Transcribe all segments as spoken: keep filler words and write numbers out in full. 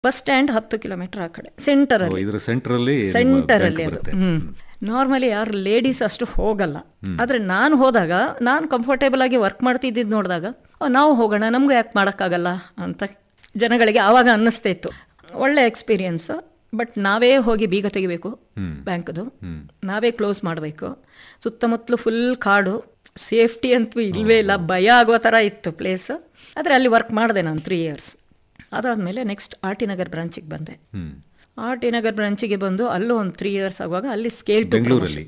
Bus stand ಹತ್ತು kilometre ಆ ಕಡೆ ಸೆಂಟರಲ್ಲಿ ಇದರ ಸೆಂಟ್ರಲ್ಲಿ ಸೆಂಟರಲ್ಲಿ ಅದು ಹ್ಮ್ ನಾರ್ಮಲಿ ಯಾರು ಲೇಡೀಸ್ ಅಷ್ಟು ಹೋಗಲ್ಲ. ಆದರೆ ನಾನು ಹೋದಾಗ ನಾನು ಕಂಫರ್ಟೇಬಲ್ ಆಗಿ ವರ್ಕ್ ಮಾಡ್ತಿದ್ದಿದ್ದು ನೋಡಿದಾಗ ನಾವು ಹೋಗೋಣ, ನಮಗೂ ಯಾಕೆ ಮಾಡೋಕ್ಕಾಗಲ್ಲ ಅಂತ ಜನಗಳಿಗೆ ಆವಾಗ ಅನ್ನಿಸ್ತಾ ಇತ್ತು. ಒಳ್ಳೆ ಎಕ್ಸ್ಪೀರಿಯನ್ಸ್. ಬಟ್ ನಾವೇ ಹೋಗಿ ಬೀಗ ತೆಗಿಬೇಕು ಬ್ಯಾಂಕ್ದು, ನಾವೇ ಕ್ಲೋಸ್ ಮಾಡಬೇಕು. ಸುತ್ತಮುತ್ತಲು ಫುಲ್ ಕಾಡು, ಸೇಫ್ಟಿ ಅಂತೂ ಇಲ್ಲವೇ ಇಲ್ಲ, ಭಯ ಆಗೋ ಥರ ಇತ್ತು ಪ್ಲೇಸ್. ಆದರೆ ಅಲ್ಲಿ ವರ್ಕ್ ಮಾಡಿದೆ ನಾನು ತ್ರೀ ಇಯರ್ಸ್. ಅದಾದಮೇಲೆ ನೆಕ್ಸ್ಟ್ ಆರ್ ಟಿ ನಗರ್ ಬ್ರಾಂಚಿಗೆ ಬಂದೆ. ಆರ್ ಟಿ ನಗರ್ ಬ್ರಾಂಚಿಗೆ ಬಂದು ಅಲ್ಲೂ ಒಂದು ತ್ರೀ ಇಯರ್ಸ್ ಆಗುವಾಗ ಅಲ್ಲಿ ಸ್ಕೇಲ್ ಟು ಬ್ಯಾಂಗ್ಳೂರಲ್ಲಿ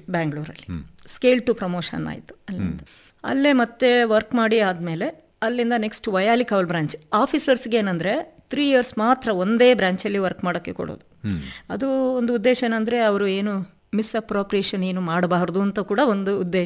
ಸ್ಕೇಲ್ ಟು ಪ್ರಮೋಷನ್ ಆಯಿತು. ಅಲ್ಲಿಂದ ಅಲ್ಲೇ ಮತ್ತೆ ವರ್ಕ್ ಮಾಡಿ ಆದಮೇಲೆ ಅಲ್ಲಿಂದ ನೆಕ್ಸ್ಟ್ ವಯಾಲಿ ಕವಲ್ ಬ್ರಾಂಚ್. ಆಫೀಸರ್ಸ್ಗೆ ಏನಂದರೆ ತ್ರೀ ಇಯರ್ಸ್ ಮಾತ್ರ ಒಂದೇ ಬ್ರಾಂಚಲ್ಲಿ ವರ್ಕ್ ಮಾಡೋಕ್ಕೆ ಕೊಡೋದು. ಅದು ಒಂದು ಉದ್ದೇಶ ಏನಂದರೆ ಅವರು ಏನು ಮಿಸ್ ಅಪ್ರೋಪ್ರಿಯೇಷನ್ ಏನು ಮಾಡಬಾರ್ದು ಅಂತ ಕೂಡ ಒಂದು ಉದ್ದೇಶ.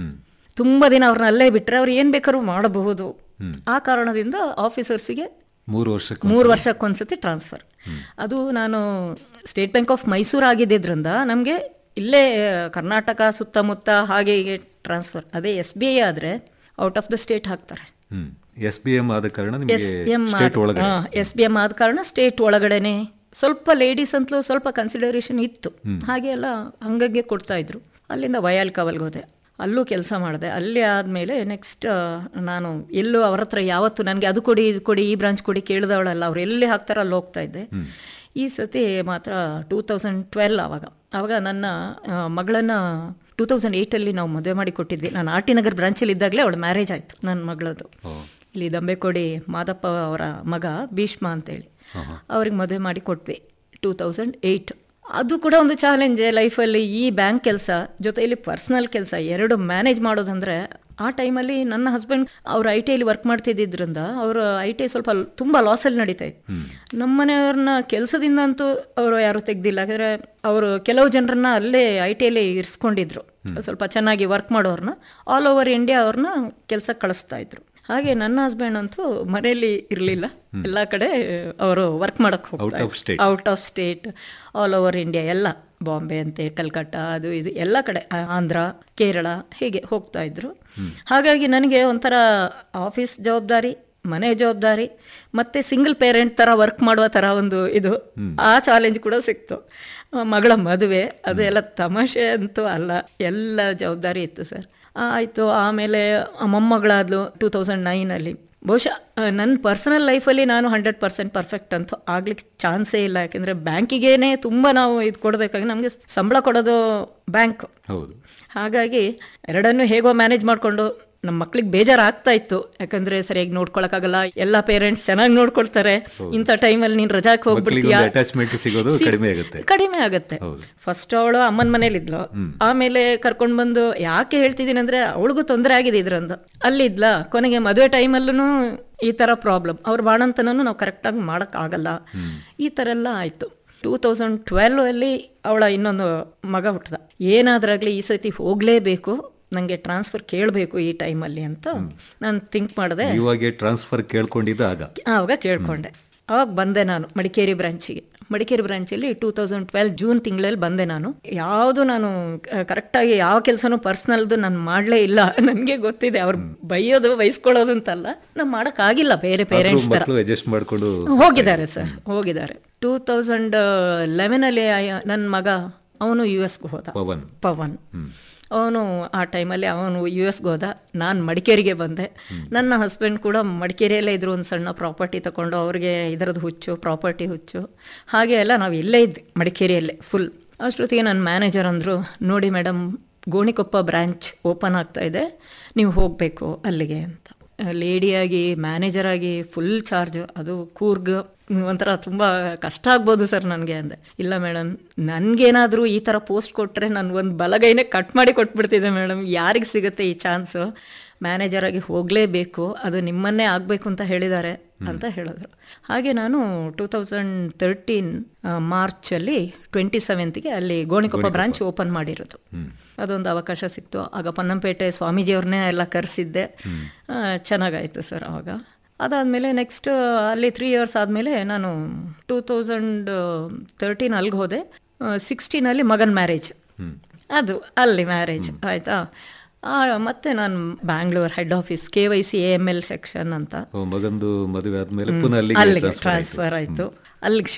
ತುಂಬ ದಿನ ಅವ್ರನ್ನ ಅಲ್ಲೇ ಬಿಟ್ಟರೆ ಅವ್ರು ಏನು ಬೇಕಾದ್ರೂ ಮಾಡಬಹುದು. ಆ ಕಾರಣದಿಂದ ಆಫೀಸರ್ಸಿಗೆ ಮೂರು ವರ್ಷಕ್ಕೆ ಮೂರು ವರ್ಷಕ್ಕೊಂದ್ಸತಿ ಟ್ರಾನ್ಸ್ಫರ್. ಅದು ನಾನು ಸ್ಟೇಟ್ ಬ್ಯಾಂಕ್ ಆಫ್ ಮೈಸೂರು ಆಗಿದ್ದರಿಂದ ನಮಗೆ ಇಲ್ಲೇ ಕರ್ನಾಟಕ ಸುತ್ತಮುತ್ತ ಹಾಗೆ ಹೀಗೆ ಟ್ರಾನ್ಸ್ಫರ್. ಅದೇ ಎಸ್ ಬಿ ಐ ಆದರೆ ಔಟ್ ಆಫ್ ದ ಸ್ಟೇಟ್ ಹಾಕ್ತಾರೆ. ಎಸ್ ಬಿ ಎಂ ಆದ ಕಾರಣ S B M S B M ಆದ ಕಾರಣ ಸ್ಟೇಟ್ ಒಳಗಡೆನೆ ಸ್ವಲ್ಪ ಲೇಡೀಸ್ ಅಂತಲೂ ಸ್ವಲ್ಪ ಕನ್ಸಿಡರೇಷನ್ ಇತ್ತು. ಹಾಗೆ ಎಲ್ಲ ಹಂಗಾಗಿ ಕೊಡ್ತಾ ಇದ್ರು. ಅಲ್ಲಿಂದ ವಯಾಲ್ ಕವಲ್ಗೆ ಹೋದೆ, ಅಲ್ಲೂ ಕೆಲಸ ಮಾಡಿದೆ. ಅಲ್ಲಿ ಆದಮೇಲೆ ನೆಕ್ಸ್ಟ್ ನಾನು ಎಲ್ಲೂ ಅವ್ರ ಹತ್ರ ಯಾವತ್ತು ನನಗೆ ಅದು ಕೊಡಿ ಇದು ಕೊಡಿ ಈ ಬ್ರಾಂಚ್ ಕೊಡಿ ಕೇಳಿದವಳಲ್ಲ, ಅವ್ರು ಎಲ್ಲಿ ಹಾಕ್ತಾರೋ ಅಲ್ಲಿ ಹೋಗ್ತಾ ಇದ್ದೆ. ಈ ಸತಿ ಮಾತ್ರ ಟೂ ತೌಸಂಡ್ ಟ್ವೆಲ್ ಆವಾಗ ಆವಾಗ ನನ್ನ ಮಗಳನ್ನು ಟೂ ತೌಸಂಡ್ ಏಯ್ಟಲ್ಲಿ ನಾವು ಮದುವೆ ಮಾಡಿ ಕೊಟ್ಟಿದ್ವಿ. ನಾನು ಆರ್ ಟಿ ನಗರ್ ಬ್ರಾಂಚಲ್ಲಿ ಇದ್ದಾಗಲೇ ಅವಳ ಮ್ಯಾರೇಜ್ ಆಯಿತು ನನ್ನ ಮಗಳದು. ಇಲ್ಲಿ ದಂಬೆಕೋಡಿ ಮಾದಪ್ಪ ಅವರ ಮಗ ಭೀಷ್ಮ ಅಂತೇಳಿ ಅವ್ರಿಗೆ ಮದುವೆ ಮಾಡಿ ಕೊಟ್ವಿ ಟೂ ತೌಸಂಡ್ ಏಯ್ಟ್. ಅದು ಕೂಡ ಒಂದು ಚಾಲೆಂಜೇ ಲೈಫಲ್ಲಿ. ಈ ಬ್ಯಾಂಕ್ ಕೆಲಸ ಜೊತೆಯಲ್ಲಿ ಪರ್ಸ್ನಲ್ ಕೆಲಸ ಎರಡು ಮ್ಯಾನೇಜ್ ಮಾಡೋದಂದರೆ, ಆ ಟೈಮಲ್ಲಿ ನನ್ನ ಹಸ್ಬೆಂಡ್ ಅವರು ಐ ಟಿ ಐಲಿ ವರ್ಕ್ ಮಾಡ್ತಿದ್ದರಿಂದ ಅವರು ಐ ಟಿ ಐ ಸ್ವಲ್ಪ ತುಂಬ ಲಾಸಲ್ಲಿ ನಡೀತಾ ಇತ್ತು. ನಮ್ಮ ಮನೆಯವ್ರನ್ನ ಕೆಲಸದಿಂದ ಅಂತೂ ಅವರು ಯಾರೂ ತೆಗ್ದಿಲ್ಲ. ಯಾಕಂದರೆ ಅವರು ಕೆಲವು ಜನರನ್ನ ಅಲ್ಲೇ ಐ ಟಿ ಐಲಿ ಇರಿಸ್ಕೊಂಡಿದ್ರು, ಸ್ವಲ್ಪ ಚೆನ್ನಾಗಿ ವರ್ಕ್ ಮಾಡೋರನ್ನ ಆಲ್ ಓವರ್ ಇಂಡಿಯಾ ಅವ್ರನ್ನ ಕೆಲಸಕ್ಕೆ ಕಳಿಸ್ತಾ ಇದ್ರು. ಹಾಗೆ ನನ್ನ ಹಸ್ಬೆಂಡ್ ಅಂತೂ ಮನೆಯಲ್ಲಿ ಇರಲಿಲ್ಲ, ಎಲ್ಲ ಕಡೆ ಅವರು ವರ್ಕ್ ಮಾಡೋಕ್ಕೆ ಹೋಗ್ತಾರೆ, out of state all over India ಎಲ್ಲ, ಬಾಂಬೆ ಅಂತೆ ಕಲ್ಕಟ್ಟ ಅದು ಇದು ಎಲ್ಲ ಕಡೆ, ಆಂಧ್ರ ಕೇರಳ ಹೀಗೆ ಹೋಗ್ತಾ ಇದ್ರು. ಹಾಗಾಗಿ ನನಗೆ ಒಂಥರ ಆಫೀಸ್ ಜವಾಬ್ದಾರಿ, ಮನೆ ಜವಾಬ್ದಾರಿ, ಮತ್ತು ಸಿಂಗಲ್ ಪೇರೆಂಟ್ ಥರ ವರ್ಕ್ ಮಾಡುವ ಥರ ಒಂದು ಇದು, ಆ ಚಾಲೆಂಜ್ ಕೂಡ ಸಿಕ್ತು. ಮಗಳ ಮದುವೆ ಅದು ಎಲ್ಲ ತಮಾಷೆ ಅಂತೂ ಅಲ್ಲ, ಎಲ್ಲ ಜವಾಬ್ದಾರಿ ಇತ್ತು ಸರ್. ಆಯಿತು. ಆಮೇಲೆ ಮೊಮ್ಮಗಳಾದ್ಲು ಟೂ ತೌಸಂಡ್ ನೈನಲ್ಲಿ. ಬಹುಶಃ ನನ್ನ ಪರ್ಸನಲ್ ಲೈಫಲ್ಲಿ ನಾನು ಹಂಡ್ರೆಡ್ ಪರ್ಸೆಂಟ್ ಪರ್ಫೆಕ್ಟ್ ಅಂತೂ ಆಗ್ಲಿಕ್ಕೆ ಚಾನ್ಸೇ ಇಲ್ಲ. ಯಾಕೆಂದರೆ ಬ್ಯಾಂಕಿಗೇನೆ ತುಂಬ ನಾವು ಇದು ಕೊಡಬೇಕಾಗಿ, ನಮಗೆ ಸಂಬಳ ಕೊಡೋದು ಬ್ಯಾಂಕ್. ಹೌದು. ಹಾಗಾಗಿ ಎರಡನ್ನೂ ಹೇಗೋ ಮ್ಯಾನೇಜ್ ಮಾಡಿಕೊಂಡು, ನಮ್ಮ ಮಕ್ಳಿಗೆ ಬೇಜಾರು ಆಗ್ತಾ ಇತ್ತು, ಯಾಕಂದರೆ ಸರಿಯಾಗಿ ನೋಡ್ಕೊಳಕ್ಕಾಗಲ್ಲ, ಎಲ್ಲ ಪೇರೆಂಟ್ಸ್ ಚೆನ್ನಾಗಿ ನೋಡ್ಕೊಳ್ತಾರೆ, ಇಂಥ ಟೈಮಲ್ಲಿ ನೀನು ರಜಾಕ್ಕೆ ಹೋಗ್ಬಿಡ್ತೀಯ, ಕಡಿಮೆ ಆಗುತ್ತೆ. ಫಸ್ಟ್ ಅವಳು ಅಮ್ಮನ ಮನೇಲಿದ್ಲು, ಆಮೇಲೆ ಕರ್ಕೊಂಡು ಬಂದು, ಯಾಕೆ ಹೇಳ್ತಿದ್ದೀನಿ ಅಂದರೆ ಅವಳಿಗೂ ತೊಂದರೆ ಆಗಿದೆ ಇದರಿಂದ. ಅಲ್ಲಿದ್ಲ, ಕೊನೆಗೆ ಮದುವೆ ಟೈಮಲ್ಲೂ ಈ ಥರ ಪ್ರಾಬ್ಲಮ್, ಅವ್ರ ಬಾಣಂತನೂ ನಾವು ಕರೆಕ್ಟಾಗಿ ಮಾಡೋಕ್ಕಾಗಲ್ಲ, ಈ ಥರ ಎಲ್ಲ ಆಯಿತು. ಟೂ ತೌಸಂಡ್ ಟ್ವೆಲ್ವ್ ಅಲ್ಲಿ ಅವಳ ಇನ್ನೊಂದು ಮಗ ಹುಟ್ಟದ. ಏನಾದ್ರಾಗಲಿ ಈ ಸತಿ ಹೋಗಲೇಬೇಕು, ನನಗೆ ಟ್ರಾನ್ಸ್ಫರ್ ಕೇಳಬೇಕು ಈ ಟೈಮಲ್ಲಿ ಅಂತ ನಾನು ಥಿಂಕ್ ಮಾಡಿದೆ. ಇವಾಗ ಟ್ರಾನ್ಸ್ಫರ್ ಕೇಳ್ಕೊಂಡಿದ್ದ ಆಗ ಆವಾಗ ಕೇಳ್ಕೊಂಡೆ. ಆವಾಗ ಬಂದೆ ನಾನು Madikeri ಬ್ರಾಂಚಿಗೆ. Madikeri ಬ್ರಾಂಚಲ್ಲಿ two thousand twelve June ತಿಂಗಳಲ್ಲಿ ಬಂದೆ ನಾನು. ಯಾವುದು ನಾನು ಕರೆಕ್ಟಾಗಿ ಯಾವ ಕೆಲಸನೂ ಪರ್ಸ್ನಲ್ದು ನಾನು ಮಾಡಲೇ ಇಲ್ಲ. ನನಗೆ ಗೊತ್ತಿದೆ ಅವ್ರು ಬೈಯೋದು ಬೈಸ್ಕೊಳ್ಳೋದು ಅಂತಲ್ಲ, ನಾವು ಮಾಡೋಕ್ಕಾಗಿಲ್ಲ, ಬೇರೆ ಪೇರೆಂಟ್ಸ್ ಥರ ಅಡ್ಜಸ್ಟ್ ಮಾಡಿಕೊಂಡು ಹೋಗಿದ್ದಾರೆ ಸರ್, ಹೋಗಿದ್ದಾರೆ. ಟೂ ತೌಸಂಡ್ ಲೆವೆನಲ್ಲಿ ನನ್ನ ಮಗ ಅವನು ಯು ಎಸ್ಗೆ ಹೋದ, ಪವನ್ ಪವನ್ ಅವನು ಆ ಟೈಮಲ್ಲಿ ಅವನು ಯು ಎಸ್ಗೆ ಹೋದ. ನಾನು ಮಡಿಕೇರಿಗೆ ಬಂದೆ. ನನ್ನ ಹಸ್ಬೆಂಡ್ ಕೂಡ ಮಡಿಕೇರಿಯಲ್ಲೇ ಇದ್ರು, ಒಂದು ಸಣ್ಣ ಪ್ರಾಪರ್ಟಿ ತಗೊಂಡು, ಅವ್ರಿಗೆ ಇದರದ್ದು ಹುಚ್ಚು, ಪ್ರಾಪರ್ಟಿ ಹುಚ್ಚು, ಹಾಗೆ ಎಲ್ಲ ನಾವು ಇಲ್ಲೇ ಇದ್ವಿ ಮಡಿಕೇರಿಯಲ್ಲೇ ಫುಲ್. ಅಷ್ಟೊತ್ತಿಗೆ ನನ್ನ ಮ್ಯಾನೇಜರ್ ಅಂದರು, ನೋಡಿ ಮೇಡಮ್, ಗೋಣಿಕೊಪ್ಪ ಬ್ರ್ಯಾಂಚ್ ಓಪನ್ ಆಗ್ತಾ ಇದೆ, ನೀವು ಹೋಗಬೇಕು ಅಲ್ಲಿಗೆ ಅಂತ. ಲೇಡಿಯಾಗಿ ಮ್ಯಾನೇಜರಾಗಿ ಫುಲ್ ಚಾರ್ಜ್, ಅದು ಕೂರ್ಗ್, ಒಂಥರ ತುಂಬ ಕಷ್ಟ ಆಗ್ಬೋದು ಸರ್ ನನಗೆ ಅಂದೆ. ಇಲ್ಲ ಮೇಡಮ್, ನನಗೇನಾದರೂ ಈ ಥರ ಪೋಸ್ಟ್ ಕೊಟ್ಟರೆ ನಾನು ಒಂದು ಬಲಗೈನೇ ಕಟ್ ಮಾಡಿ ಕೊಟ್ಬಿಡ್ತಿದ್ದೆ ಮೇಡಮ್, ಯಾರಿಗೆ ಸಿಗುತ್ತೆ ಈ ಚಾನ್ಸು, ಮ್ಯಾನೇಜರಾಗಿ ಹೋಗಲೇಬೇಕು, ಅದು ನಿಮ್ಮನ್ನೇ ಆಗಬೇಕು ಅಂತ ಹೇಳಿದ್ದಾರೆ ಅಂತ ಹೇಳಿದ್ರು. ಹಾಗೆ ನಾನು ಟೂ ತೌಸಂಡ್ ತರ್ಟೀನ್ ಮಾರ್ಚಲ್ಲಿ ಟ್ವೆಂಟಿ ಸೆವೆಂತ್ಗೆ ಅಲ್ಲಿ ಗೋಣಿಕೊಪ್ಪ ಬ್ರಾಂಚ್ ಓಪನ್ ಮಾಡಿರೋದು. ಅದೊಂದು ಅವಕಾಶ ಸಿಕ್ತು. ಆಗ ಪೊನ್ನಂಪೇಟೆ ಸ್ವಾಮೀಜಿಯವ್ರನ್ನೇ ಎಲ್ಲ ಕರೆಸಿದ್ದೆ, ಚೆನ್ನಾಗಾಯಿತು ಸರ್ ಆವಾಗ. ಅದಾದಮೇಲೆ ನೆಕ್ಸ್ಟ್ ಅಲ್ಲಿ ತ್ರೀ ಇಯರ್ಸ್ ಆದಮೇಲೆ ನಾನು ಟೂ ತೌಸಂಡ್ ತರ್ಟೀನ್ ಅಲ್ಲಿಗೆ ಹೋದೆ. ಸಿಕ್ಸ್ಟೀನಲ್ಲಿ ಮಗನ ಮ್ಯಾರೇಜ್, ಅದು ಅಲ್ಲಿ ಮ್ಯಾರೇಜ್ ಆಯಿತಾ. ಮತ್ತೆ ನಾನು Bangalore head office K Y C A M L section ಅಂತ, ಮಗಂದು ಮದುವೆ ಆದಮೇಲೆ ಅಲ್ಲಿಗೆ ಟ್ರಾನ್ಸ್ಫರ್ ಆಯಿತು. ಅಲ್ಲಿಗೆ